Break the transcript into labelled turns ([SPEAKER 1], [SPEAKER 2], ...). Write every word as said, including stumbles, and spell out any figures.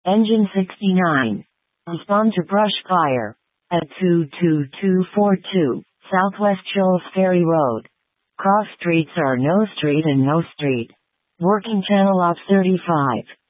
[SPEAKER 1] Engine sixty-nine. Respond to brush fire. At two two two four two, Southwest Shoals Ferry Road. Cross streets are No Street and No Street. Working channel off thirty-five.